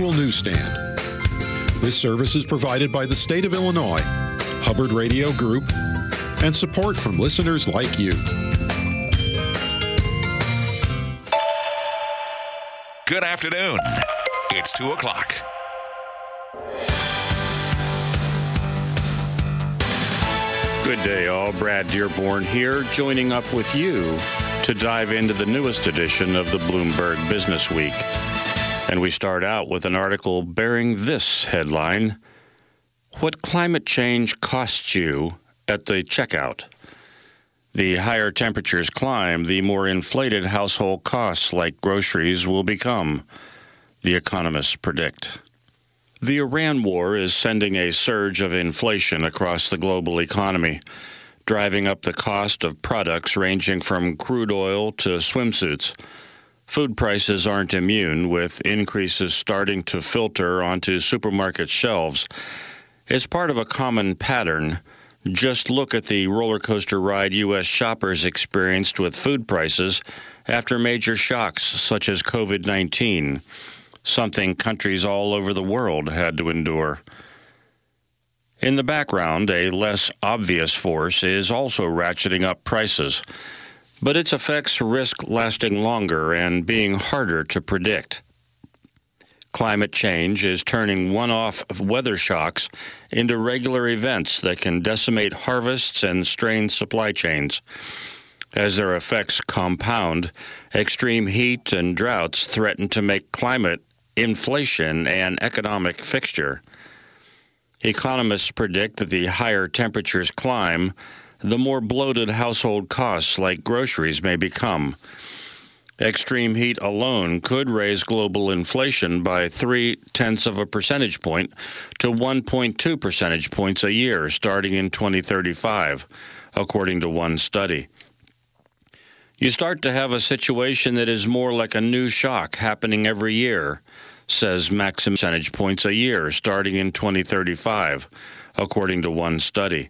virtual newsstand. This service is provided by the state of Illinois, Hubbard Radio Group, and support from listeners like you. Good afternoon. It's 2 o'clock. Good day, all. Brad Dearborn here, joining up with you to dive into the newest edition of the Bloomberg Business Week. And we start out with an article bearing this headline: What climate change costs you at the checkout. The higher temperatures climb, the more inflated household costs like groceries will become, the economists predict. The Iran war is sending a surge of inflation across the global economy, driving up the cost of products ranging from crude oil to swimsuits. Food prices aren't immune, with increases starting to filter onto supermarket shelves. As part of a common pattern, just look at the roller coaster ride U.S. shoppers experienced with food prices after major shocks such as COVID-19, something countries all over the world had to endure. In the background, a less obvious force is also ratcheting up prices, but its effects risk lasting longer and being harder to predict. Climate change is turning one-off weather shocks into regular events that can decimate harvests and strain supply chains. As their effects compound, extreme heat and droughts threaten to make climate, inflation, an economic fixture. Economists predict that the higher temperatures climb, the more bloated household costs like groceries may become. Extreme heat alone could raise global inflation by 0.3 percentage point to 1.2 percentage points a year starting in 2035, according to one study. You start to have a situation that is more like a new shock happening every year, says maximum percentage points a year starting in 2035, according to one study.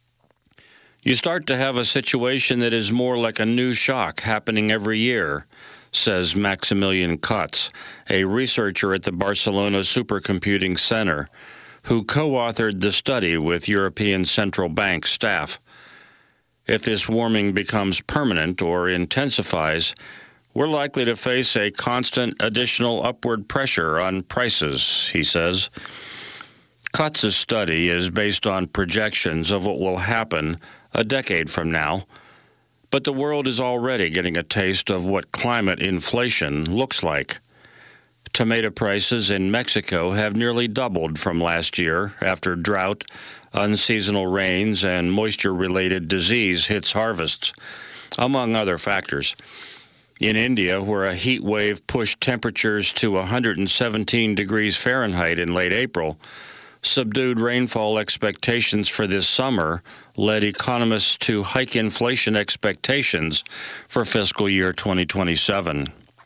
You start to have a situation that is more like a new shock happening every year, says Maximilian Kotz, a researcher at the Barcelona Supercomputing Center, who co-authored the study with European Central Bank staff. If this warming becomes permanent or intensifies, we're likely to face a constant additional upward pressure on prices, he says. Kotz's study is based on projections of what will happen a decade from now, but the world is already getting a taste of what climate inflation looks like. Tomato prices in Mexico have nearly doubled from last year after drought, unseasonal rains, and moisture-related disease hits harvests, among other factors. In India, where a heat wave pushed temperatures to 117 degrees Fahrenheit in late April, subdued rainfall expectations for this summer led economists to hike inflation expectations for fiscal year 2027.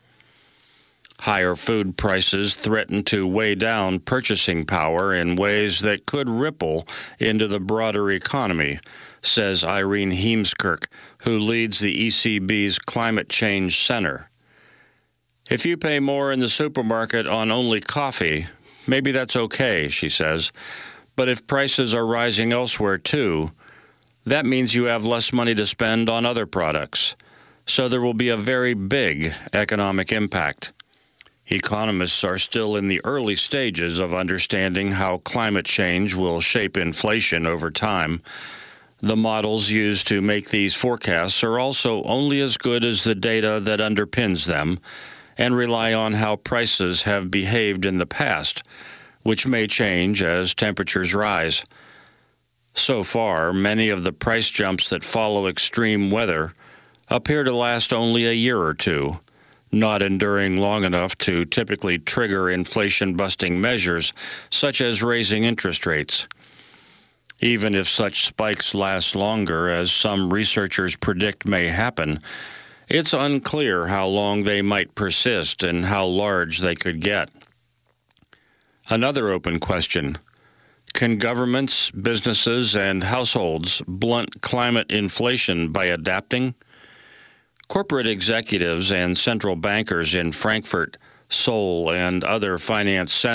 Higher food prices threaten to weigh down purchasing power in ways that could ripple into the broader economy, says Irene Heemskirk, who leads the ECB's Climate Change Center. If you pay more in the supermarket on only coffee, maybe that's okay, she says. But if prices are rising elsewhere too, that means you have less money to spend on other products. So there will be a very big economic impact. Economists are still in the early stages of understanding how climate change will shape inflation over time. The models used to make these forecasts are also only as good as the data that underpins them, and rely on how prices have behaved in the past, which may change as temperatures rise. So far, many of the price jumps that follow extreme weather appear to last only a year or two, not enduring long enough to typically trigger inflation-busting measures, such as raising interest rates. Even if such spikes last longer, as some researchers predict may happen, it's unclear how long they might persist and how large they could get. Another open question: can governments, businesses, and households blunt climate inflation by adapting? Corporate executives and central bankers in Frankfurt, Seoul, and other finance centers